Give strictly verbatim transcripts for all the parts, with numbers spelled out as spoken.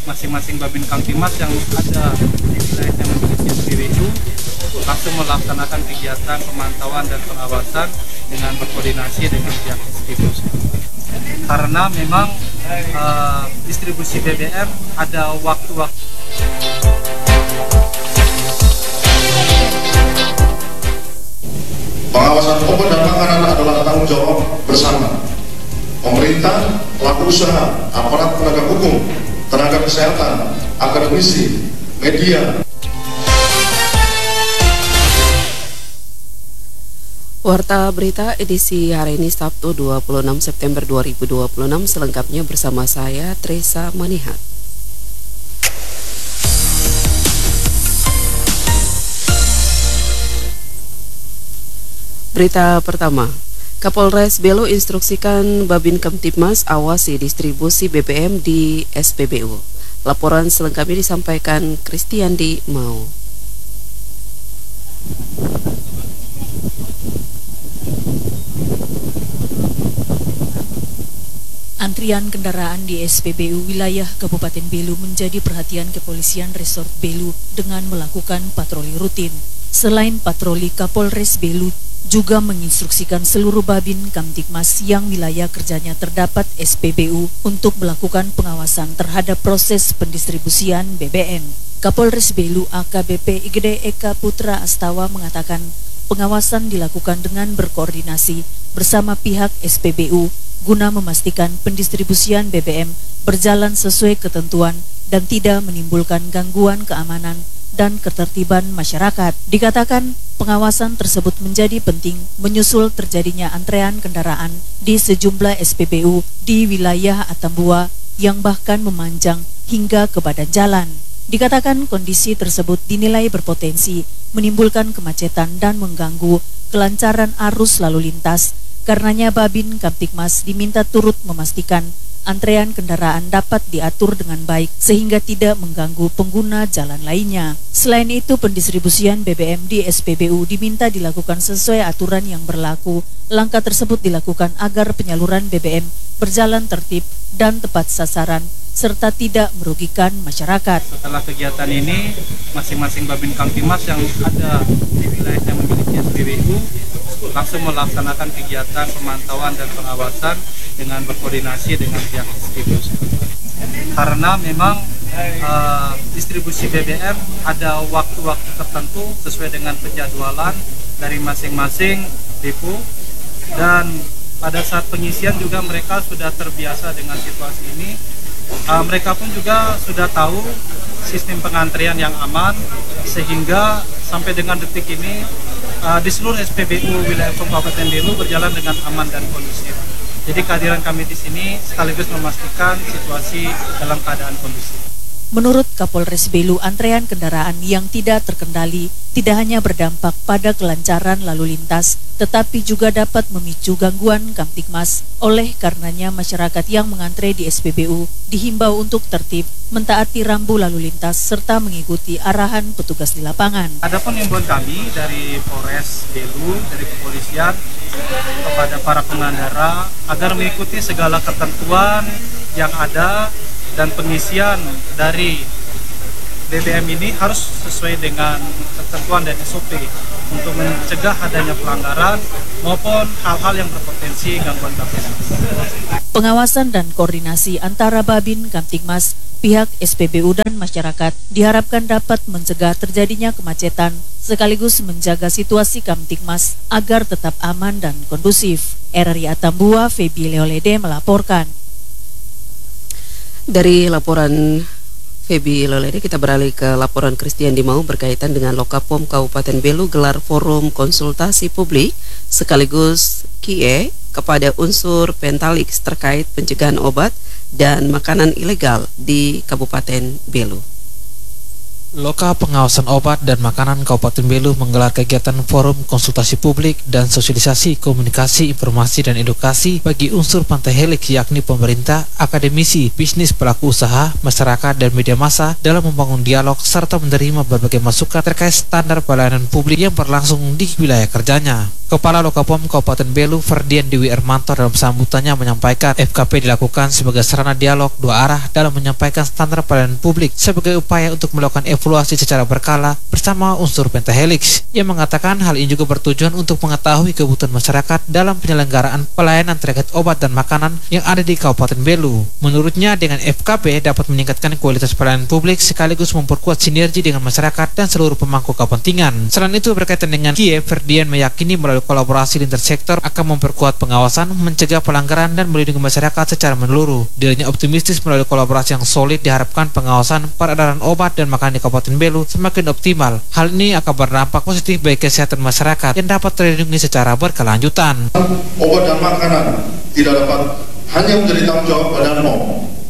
masing-masing Babin Kamtibmas yang ada di wilayah yang memiliki S P B U langsung melaksanakan kegiatan pemantauan dan pengawasan dengan berkoordinasi dengan pihak distribusi. Karena memang uh, distribusi B B M ada waktu-waktu. Pengawasan obat dan makanan adalah tanggung jawab bersama pemerintah, pelaku usaha, aparat penegak hukum, tenaga kesehatan, akademisi, media. Warta Berita edisi hari ini Sabtu dua puluh enam September dua ribu dua puluh enam selengkapnya bersama saya Teresa Manihat. Berita pertama, Kapolres Belu instruksikan Babin Kamtibmas awasi distribusi B B M di S P B U. Laporan selengkapnya disampaikan Kristiandi Mau. Antrian kendaraan di S P B U wilayah Kabupaten Belu menjadi perhatian Kepolisian Resort Belu dengan melakukan patroli rutin. Selain patroli, Kapolres Belu juga menginstruksikan seluruh Babin Kamtibmas yang wilayah kerjanya terdapat S P B U untuk melakukan pengawasan terhadap proses pendistribusian B B M. Kapolres Belu A K B P I G D Eka Putra Astawa mengatakan pengawasan dilakukan dengan berkoordinasi bersama pihak S P B U guna memastikan pendistribusian B B M berjalan sesuai ketentuan dan tidak menimbulkan gangguan keamanan dan ketertiban masyarakat. Dikatakan pengawasan tersebut menjadi penting menyusul terjadinya antrean kendaraan di sejumlah S P B U di wilayah Atambua yang bahkan memanjang hingga ke badan jalan. Dikatakan kondisi tersebut dinilai berpotensi menimbulkan kemacetan dan mengganggu kelancaran arus lalu lintas. Karenanya Babin Kamtibmas diminta turut memastikan antrean kendaraan dapat diatur dengan baik sehingga tidak mengganggu pengguna jalan lainnya. Selain itu, pendistribusian B B M di S P B U diminta dilakukan sesuai aturan yang berlaku. Langkah tersebut dilakukan agar penyaluran B B M berjalan tertib dan tepat sasaran serta tidak merugikan masyarakat. Setelah kegiatan ini, masing-masing Babin Kamtibmas yang ada di wilayah yang memiliki S P B U langsung melaksanakan kegiatan pemantauan dan pengawasan dengan berkoordinasi dengan pihak distribusi. Karena memang uh, distribusi B B M ada waktu-waktu tertentu sesuai dengan penjadwalan dari masing-masing depo, dan pada saat pengisian juga mereka sudah terbiasa dengan situasi ini. Uh, mereka pun juga sudah tahu sistem pengantrian yang aman, sehingga sampai dengan detik ini uh, di seluruh S P B U wilayah Kabupaten Belu berjalan dengan aman dan kondusif. Jadi kehadiran kami di sini sekaligus memastikan situasi dalam keadaan kondusif. Menurut Kapolres Belu, antrean kendaraan yang tidak terkendali tidak hanya berdampak pada kelancaran lalu lintas, tetapi juga dapat memicu gangguan Kamtibmas. Oleh karenanya masyarakat yang mengantre di S P B U dihimbau untuk tertib, mentaati rambu lalu lintas, serta mengikuti arahan petugas di lapangan. Adapun himbauan kami dari Polres Belu, dari kepolisian, kepada para pengendara agar mengikuti segala ketentuan yang ada, dan pengisian dari B B M ini harus sesuai dengan ketentuan dan S O P untuk mencegah adanya pelanggaran maupun hal-hal yang berpotensi gangguan Kamtibmas. Pengawasan dan koordinasi antara Babin Kamtibmas, pihak S P B U dan masyarakat diharapkan dapat mencegah terjadinya kemacetan sekaligus menjaga situasi Kamtibmas agar tetap aman dan kondusif. R R I Atambua, Febi Leolede melaporkan. Dari laporan Febi Leolede kita beralih ke laporan Kristiandi Mau berkaitan dengan Lokapom Kabupaten Belu gelar forum konsultasi publik sekaligus Q A kepada unsur Pentalix terkait pencegahan obat dan makanan ilegal di Kabupaten Belu. Loka Pengawasan Obat dan Makanan Kabupaten Belu menggelar kegiatan forum konsultasi publik dan sosialisasi komunikasi, informasi, dan edukasi bagi unsur Pantai Helix yakni pemerintah, akademisi, bisnis, pelaku usaha, masyarakat, dan media massa dalam membangun dialog serta menerima berbagai masukan terkait standar pelayanan publik yang berlangsung di wilayah kerjanya. Kepala Lokapom Kabupaten Belu, Ferdian Dewi Ermanto, dalam sambutannya menyampaikan F K P dilakukan sebagai sarana dialog dua arah dalam menyampaikan standar pelayanan publik sebagai upaya untuk melakukan evaluasi secara berkala bersama unsur Pentahelix. Ia mengatakan hal ini juga bertujuan untuk mengetahui kebutuhan masyarakat dalam penyelenggaraan pelayanan terkait obat dan makanan yang ada di Kabupaten Belu. Menurutnya, dengan F K P dapat meningkatkan kualitas pelayanan publik sekaligus memperkuat sinergi dengan masyarakat dan seluruh pemangku kepentingan. Selain itu, berkaitan dengan K I E, Ferdian meyakini melalui kolaborasi lintas sektor akan memperkuat pengawasan, mencegah pelanggaran, dan melindungi masyarakat secara menyeluruh. Dirinya optimistis melalui kolaborasi yang solid diharapkan pengawasan peredaran obat dan makanan di Kabupaten Belu semakin optimal. Hal ini akan berdampak positif bagi kesehatan masyarakat yang dapat terlindungi secara berkelanjutan. Obat dan makanan tidak dapat hanya menjadi tanggung jawab Badan P O M.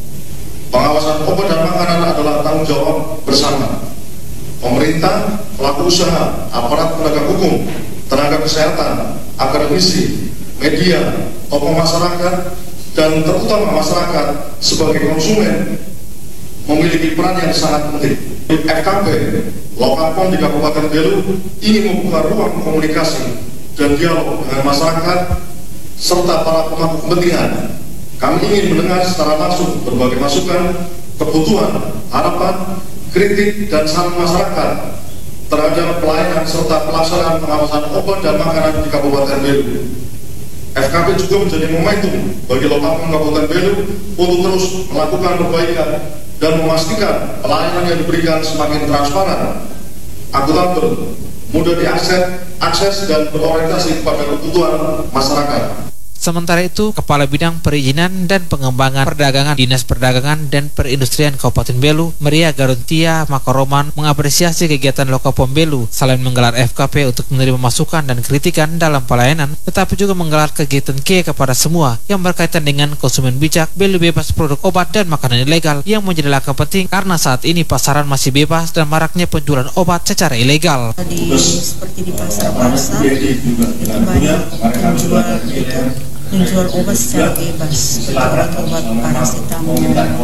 Pengawasan obat dan makanan adalah tanggung jawab bersama pemerintah, pelaku usaha, aparat penegak hukum, tenaga kesehatan, akademisi, media, tokoh masyarakat, dan terutama masyarakat sebagai konsumen memiliki peran yang sangat penting. F K P, Lokapom di Kabupaten Belu ingin membuka ruang komunikasi dan dialog dengan masyarakat serta para pemangku kepentingan. Kami ingin mendengar secara langsung berbagai masukan, kebutuhan, harapan, kritik, dan saran masyarakat terhadap pelayanan serta pelaksanaan pengawasan obat dan makanan di Kabupaten Belu. F K P juga menjadi momentum bagi Lokapom Kabupaten Belu untuk terus melakukan perbaikan dan memastikan pelayanan yang diberikan semakin transparan, akuntabel, mudah diakses, akses dan berorientasi kepada kebutuhan masyarakat. Sementara itu, Kepala Bidang Perizinan dan Pengembangan Perdagangan Dinas Perdagangan dan Perindustrian Kabupaten Belu, Maria Garuntia Makaroman, mengapresiasi kegiatan Lokapom Belu selain menggelar F K P untuk menerima masukan dan kritikan dalam pelayanan, tetapi juga menggelar kegiatan K kepada semua yang berkaitan dengan konsumen bijak, Belu bebas produk obat dan makanan ilegal yang menjadi langkah penting karena saat ini pasaran masih bebas dan maraknya penjualan obat secara ilegal. Di, seperti di pasar-pasar itu banyak penjual itu menjual obat secara bebas, obat-obat paracetamol,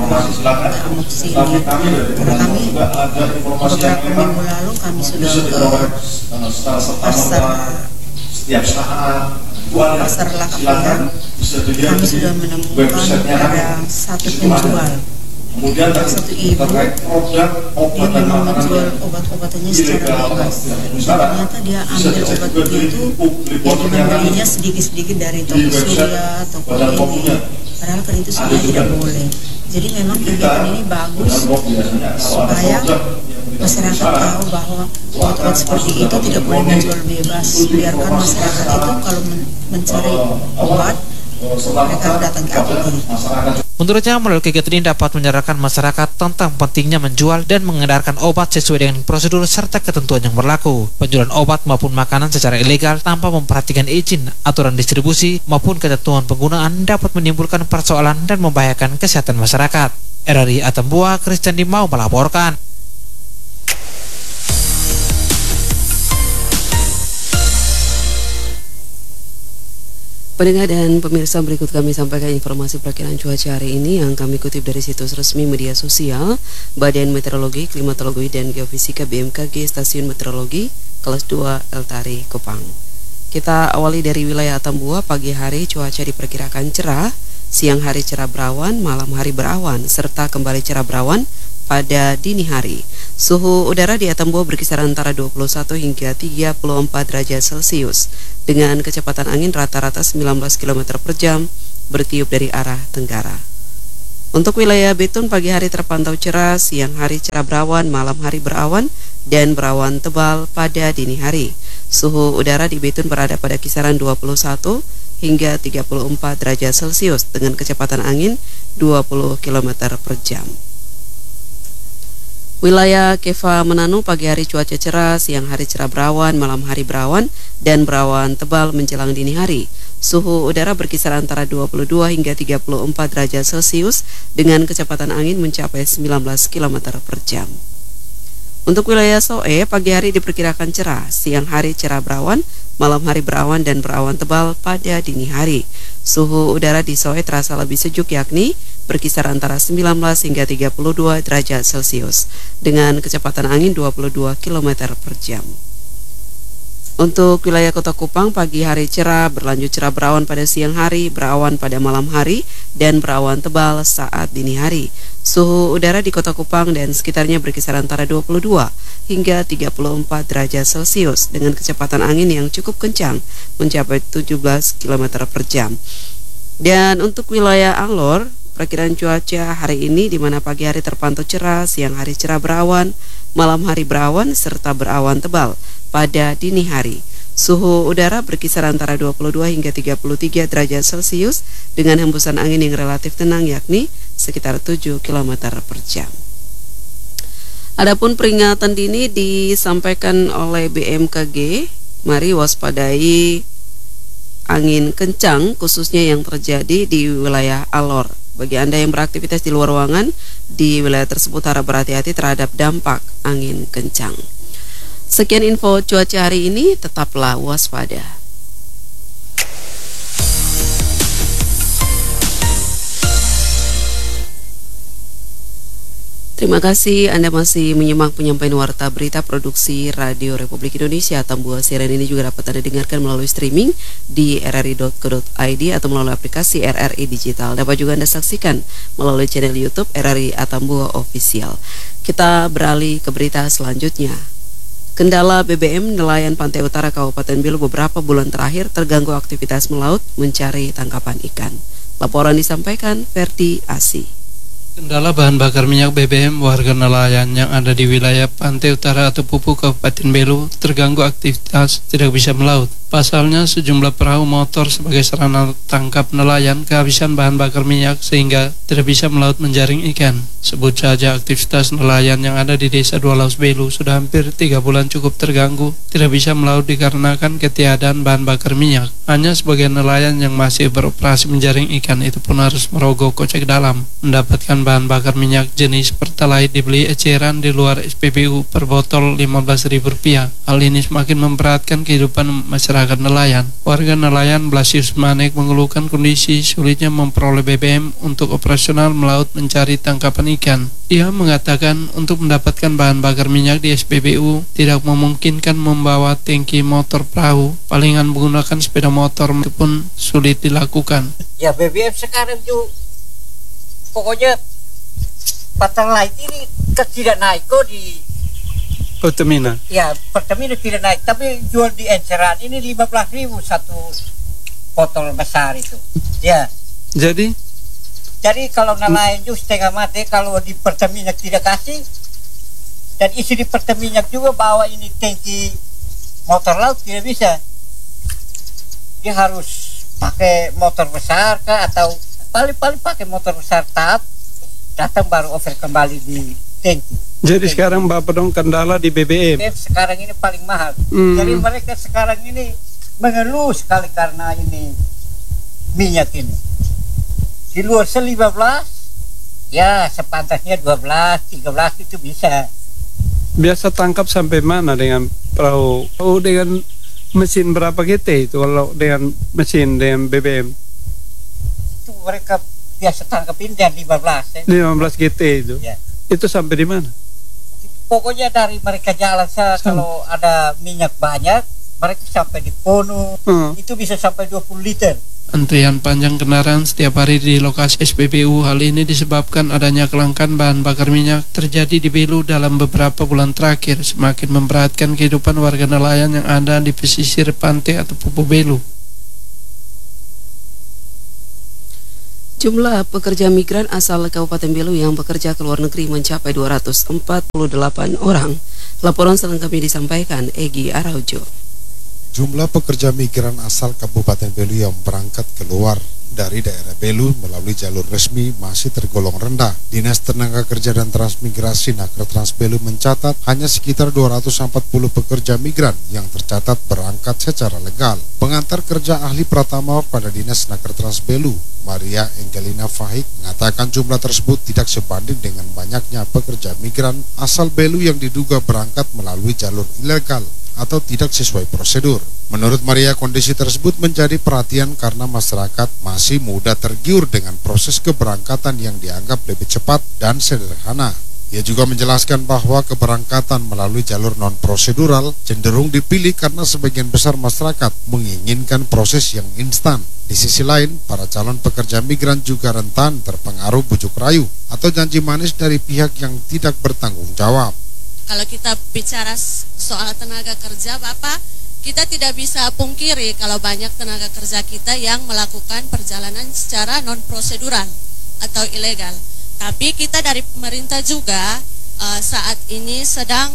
amoxicillin. Karena kami beberapa minggu lalu kami sudah ke pasar pasar Lakapia, kami sudah menemukan ada satu penjual. Kemudian satu ibu, dia memang menjual obat-obatannya secara bebas. Ternyata dia ambil obat itu, dia membelinya sedikit-sedikit dari toko Surya, toko ini. Padahal kan itu sudah tidak boleh. Jadi memang kegiatan ini bagus supaya masyarakat tahu bahwa obat-obat seperti itu tidak boleh menjual bebas. Biarkan masyarakat itu kalau mencari obat, mereka datang ke A P T. Menurutnya, melalui kegiatan ini dapat menyadarkan masyarakat tentang pentingnya menjual dan mengedarkan obat sesuai dengan prosedur serta ketentuan yang berlaku. Penjualan obat maupun makanan secara ilegal tanpa memperhatikan izin, aturan distribusi maupun ketentuan penggunaan dapat menimbulkan persoalan dan membahayakan kesehatan masyarakat. R R I Atambua, Christian Dimau melaporkan. Pendengar dan pemirsa, berikut kami sampaikan informasi perakiran cuaca hari ini yang kami kutip dari situs resmi media sosial Badan Meteorologi, Klimatologi, dan Geofisika B M K G Stasiun Meteorologi Kelas dua Eltari, Kupang. Kita awali dari wilayah Atambua. Pagi hari cuaca diperkirakan cerah, siang hari cerah berawan, malam hari berawan, serta kembali cerah berawan pada dini hari. Suhu udara di Atambua berkisar antara dua puluh satu hingga tiga puluh empat derajat Celcius dengan kecepatan angin rata-rata sembilan belas kilometer per jam bertiup dari arah tenggara. Untuk wilayah Betun, pagi hari terpantau cerah, siang hari cerah berawan, malam hari berawan dan berawan tebal pada dini hari. Suhu udara di Betun berada pada kisaran dua puluh satu hingga tiga puluh empat derajat Celcius dengan kecepatan angin dua puluh kilometer per jam. Wilayah Keva Mananu, pagi hari cuaca cerah, siang hari cerah berawan, malam hari berawan dan berawan tebal menjelang dini hari. Suhu udara berkisar antara dua puluh dua hingga tiga puluh empat derajat Celcius dengan kecepatan angin mencapai sembilan belas kilometer per jam. Untuk wilayah Soe, pagi hari diperkirakan cerah, siang hari cerah berawan, malam hari berawan dan berawan tebal pada dini hari. Suhu udara di Soe terasa lebih sejuk, yakni berkisar antara sembilan belas hingga tiga puluh dua derajat Celcius dengan kecepatan angin dua puluh dua kilometer per jam. Untuk wilayah Kota Kupang, pagi hari cerah, berlanjut cerah berawan pada siang hari, berawan pada malam hari, dan berawan tebal saat dini hari. Suhu udara di Kota Kupang dan sekitarnya berkisar antara dua puluh dua hingga tiga puluh empat derajat Celcius dengan kecepatan angin yang cukup kencang, mencapai tujuh belas kilometer per jam. Dan untuk wilayah Alor, perkiraan cuaca hari ini di mana pagi hari terpantau cerah, siang hari cerah berawan, malam hari berawan serta berawan tebal pada dini hari. Suhu udara berkisar antara dua puluh dua hingga tiga puluh tiga derajat Celcius dengan hembusan angin yang relatif tenang yakni sekitar tujuh kilometer per jam. Adapun peringatan dini disampaikan oleh B M K G, mari waspadai angin kencang khususnya yang terjadi di wilayah Alor. Bagi Anda yang beraktivitas di luar ruangan di wilayah tersebut harap berhati-hati terhadap dampak angin kencang. Sekian info cuaca hari ini, tetaplah waspada. Terima kasih Anda masih menyimak penyampaian warta berita produksi Radio Republik Indonesia. Tambua siaran ini juga dapat Anda dengarkan melalui streaming di r r i dot co dot i d atau melalui aplikasi R R I Digital. Dapat juga Anda saksikan melalui channel YouTube R R I Atambua Official. Kita beralih ke berita selanjutnya. Kendala B B M nelayan Pantai Utara Kabupaten Belu beberapa bulan terakhir terganggu aktivitas melaut mencari tangkapan ikan. Laporan disampaikan Ferdi Asi. Kendala bahan bakar minyak B B M warga nelayan yang ada di wilayah Pantai Utara atau Pupu Kabupaten Belu terganggu aktivitas tidak bisa melaut. Pasalnya sejumlah perahu motor sebagai sarana tangkap nelayan kehabisan bahan bakar minyak sehingga tidak bisa melaut menjaring ikan. Sebut saja aktivitas nelayan yang ada di Desa Dua Laus Belu sudah hampir tiga bulan cukup terganggu, tidak bisa melaut dikarenakan ketiadaan bahan bakar minyak. Hanya sebagian nelayan yang masih beroperasi menjaring ikan itu pun harus merogoh kocek dalam. Mendapatkan bahan bakar minyak jenis Pertalite dibeli eceran di luar S P B U per botol lima belas ribu rupiah. Hal ini semakin memberatkan kehidupan masyarakat nelayan. Warga nelayan Blasius Manek mengeluhkan kondisi sulitnya memperoleh B B M untuk operasional melaut mencari tangkapan ikan. Ia mengatakan untuk mendapatkan bahan bakar minyak di S P B U tidak memungkinkan membawa tangki motor perahu, palingan menggunakan sepeda motor itu pun sulit dilakukan. Ya B B M sekarang juga pokoknya Pertalite ini tidak naik kok di Pertamina. Ya Pertamina tidak naik, tapi jual di eceran ini lima belas ribu satu botol besar itu. Ya. Jadi? Jadi kalau nelayan juga setengah mati kalau di Pertamina tidak kasih, dan isi di Pertamina juga bawa ini tangki motor laut tidak bisa. Dia harus pakai motor besar kah atau paling-paling pakai motor besar tahap datang baru over kembali di tangki. Jadi tangki. Sekarang Bapak dong kendala di B B M. B B M sekarang ini paling mahal. Hmm. Jadi mereka sekarang ini mengeluh sekali karena ini minyak ini. Di luar lima belas, ya sepantasnya dua belas, tiga belas itu bisa. Biasa tangkap sampai mana dengan perahu? Oh, dengan mesin berapa G T itu kalau dengan mesin dengan B B M? Itu mereka biasa tangkapin dan lima belas ya. lima belas G T itu. Ya. Itu sampai di mana? Pokoknya dari mereka jalan saja kalau ada minyak banyak, mereka sampai di Pono, hmm. itu bisa sampai dua puluh liter. Antrian panjang kendaraan setiap hari di lokasi S P B U. Hal ini disebabkan adanya kelangkaan bahan bakar minyak terjadi di Belu dalam beberapa bulan terakhir, semakin memberatkan kehidupan warga nelayan yang ada di pesisir pantai atau Pupu Belu. Jumlah pekerja migran asal Kabupaten Belu yang bekerja ke luar negeri mencapai dua ratus empat puluh delapan orang. Laporan selengkapnya disampaikan Egy Araujo. Jumlah pekerja migran asal Kabupaten Belu yang berangkat keluar dari daerah Belu melalui jalur resmi masih tergolong rendah. Dinas Tenaga Kerja dan Transmigrasi Naker Trans Belu mencatat hanya sekitar dua ratus empat puluh pekerja migran yang tercatat berangkat secara legal. Pengantar kerja ahli Pratama pada Dinas Naker Trans Belu, Maria Angelina Fahik, mengatakan jumlah tersebut tidak sebanding dengan banyaknya pekerja migran asal Belu yang diduga berangkat melalui jalur ilegal atau tidak sesuai prosedur. Menurut Maria, kondisi tersebut menjadi perhatian karena masyarakat masih mudah tergiur dengan proses keberangkatan yang dianggap lebih cepat dan sederhana. Ia juga menjelaskan bahwa keberangkatan melalui jalur non-prosedural cenderung dipilih karena sebagian besar masyarakat menginginkan proses yang instan. Di sisi lain, para calon pekerja migran juga rentan terpengaruh bujuk rayu atau janji manis dari pihak yang tidak bertanggung jawab. Kalau kita bicara soal tenaga kerja, Bapak, kita tidak bisa pungkiri kalau banyak tenaga kerja kita yang melakukan perjalanan secara non-prosedural atau ilegal. Tapi kita dari pemerintah juga uh, saat ini sedang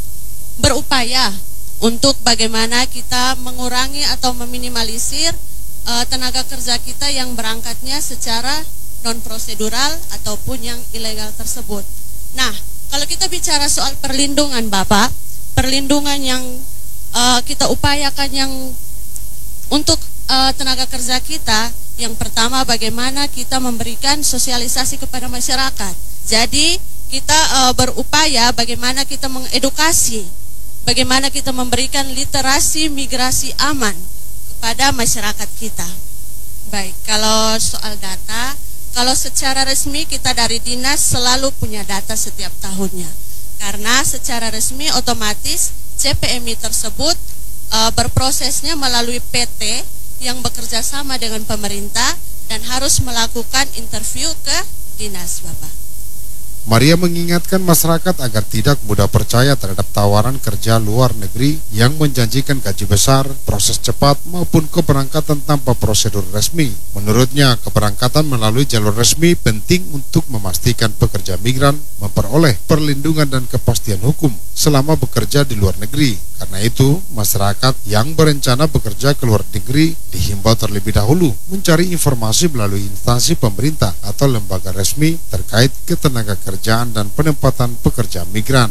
berupaya untuk bagaimana kita mengurangi atau meminimalisir uh, tenaga kerja kita yang berangkatnya secara non-prosedural ataupun yang ilegal tersebut. Nah, kalau kita bicara soal perlindungan, Bapak, perlindungan yang uh, kita upayakan yang untuk uh, tenaga kerja kita, yang pertama bagaimana kita memberikan sosialisasi kepada masyarakat. Jadi kita uh, berupaya bagaimana kita mengedukasi, bagaimana kita memberikan literasi migrasi aman kepada masyarakat kita. Baik, kalau soal data, kalau secara resmi kita dari dinas selalu punya data setiap tahunnya. Karena secara resmi otomatis C P M I tersebut uh, berprosesnya melalui P T yang bekerja sama dengan pemerintah dan harus melakukan interview ke dinas, Bapak. Maria mengingatkan masyarakat agar tidak mudah percaya terhadap tawaran kerja luar negeri yang menjanjikan gaji besar, proses cepat, maupun keberangkatan tanpa prosedur resmi. Menurutnya, keberangkatan melalui jalur resmi penting untuk memastikan pekerja migran memperoleh perlindungan dan kepastian hukum selama bekerja di luar negeri. Karena itu, masyarakat yang berencana bekerja ke luar negeri dihimbau terlebih dahulu mencari informasi melalui instansi pemerintah atau lembaga resmi terkait ketenaga kerjaan dan penempatan pekerja migran.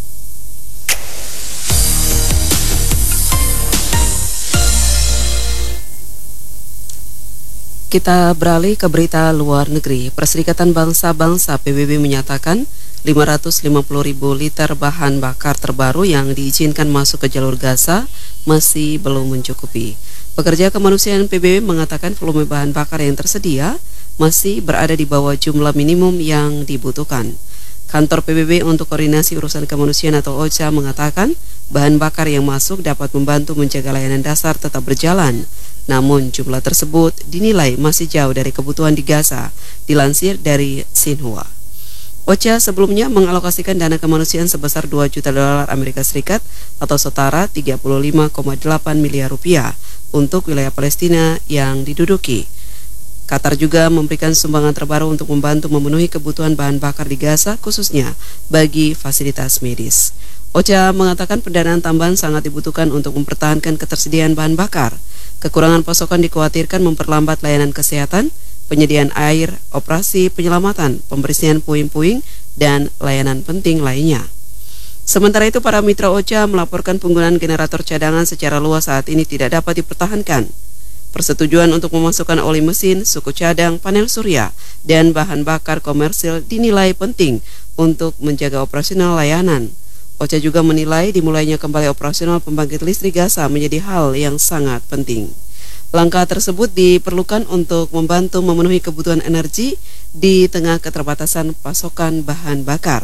Kita beralih ke berita luar negeri. Perserikatan Bangsa-Bangsa P B B menyatakan lima ratus lima puluh ribu liter bahan bakar terbaru yang diizinkan masuk ke jalur Gaza masih belum mencukupi. Pekerja kemanusiaan P B B mengatakan volume bahan bakar yang tersedia masih berada di bawah jumlah minimum yang dibutuhkan. Kantor P B B untuk Koordinasi Urusan Kemanusiaan atau O C H A mengatakan bahan bakar yang masuk dapat membantu menjaga layanan dasar tetap berjalan. Namun jumlah tersebut dinilai masih jauh dari kebutuhan di Gaza, dilansir dari Xinhua. O C H A sebelumnya mengalokasikan dana kemanusiaan sebesar dua juta dolar Amerika Serikat atau setara tiga puluh lima koma delapan miliar rupiah untuk wilayah Palestina yang diduduki. Qatar juga memberikan sumbangan terbaru untuk membantu memenuhi kebutuhan bahan bakar di Gaza, khususnya bagi fasilitas medis. O C H A mengatakan pendanaan tambahan sangat dibutuhkan untuk mempertahankan ketersediaan bahan bakar. Kekurangan pasokan dikhawatirkan memperlambat layanan kesehatan, penyediaan air, operasi penyelamatan, pembersihan puing-puing, dan layanan penting lainnya. Sementara itu, para mitra O C H A melaporkan penggunaan generator cadangan secara luas saat ini tidak dapat dipertahankan. Persetujuan untuk memasukkan oli mesin, suku cadang, panel surya, dan bahan bakar komersil dinilai penting untuk menjaga operasional layanan. O C H A juga menilai dimulainya kembali operasional pembangkit listrik Gaza menjadi hal yang sangat penting. Langkah tersebut diperlukan untuk membantu memenuhi kebutuhan energi di tengah keterbatasan pasokan bahan bakar.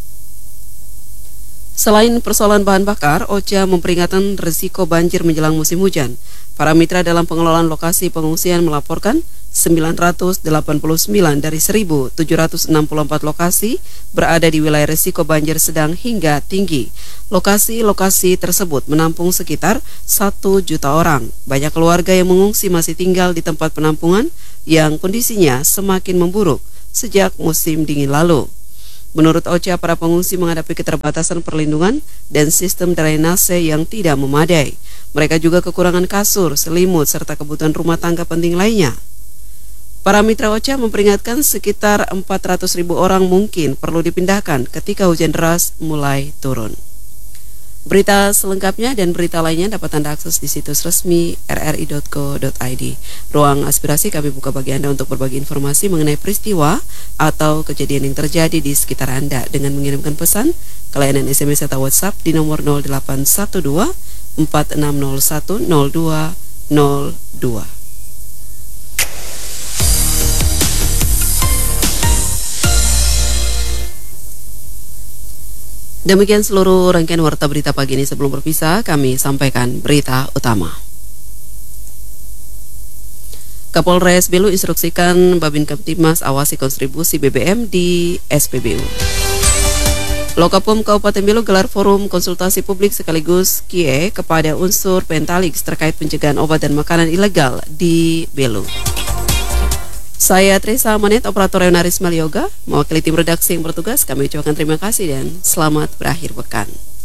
Selain persoalan bahan bakar, O C H A memperingatkan risiko banjir menjelang musim hujan. Para mitra dalam pengelolaan lokasi pengungsian melaporkan sembilan ratus delapan puluh sembilan dari seribu tujuh ratus enam puluh empat lokasi berada di wilayah risiko banjir sedang hingga tinggi. Lokasi-lokasi tersebut menampung sekitar satu juta orang. Banyak keluarga yang mengungsi masih tinggal di tempat penampungan yang kondisinya semakin memburuk sejak musim dingin lalu. Menurut O C H A, para pengungsi menghadapi keterbatasan perlindungan dan sistem drainase yang tidak memadai. Mereka juga kekurangan kasur, selimut, serta kebutuhan rumah tangga penting lainnya. Para mitra O C H A memperingatkan sekitar empat ratus ribu orang mungkin perlu dipindahkan ketika hujan deras mulai turun. Berita selengkapnya dan berita lainnya dapat Anda akses di situs resmi r r i dot co dot i d. Ruang aspirasi kami buka bagi Anda untuk berbagi informasi mengenai peristiwa atau kejadian yang terjadi di sekitar Anda dengan mengirimkan pesan ke layanan S M S atau WhatsApp di nomor nol delapan satu dua empat enam nol satu nol dua nol dua. Demikian seluruh rangkaian warta berita pagi ini. Sebelum berpisah, kami sampaikan berita utama. Kapolres Belu instruksikan Babin Kamtibmas awasi kontribusi B B M di S P B U. Lokapom Kabupaten Belu gelar forum konsultasi publik sekaligus Q E kepada unsur Pentalix terkait pencegahan obat dan makanan ilegal di Belu. Saya Trisa Manet, operator Yonaris Malioga, mewakili tim redaksi yang bertugas. Kami ucapkan terima kasih dan selamat berakhir pekan.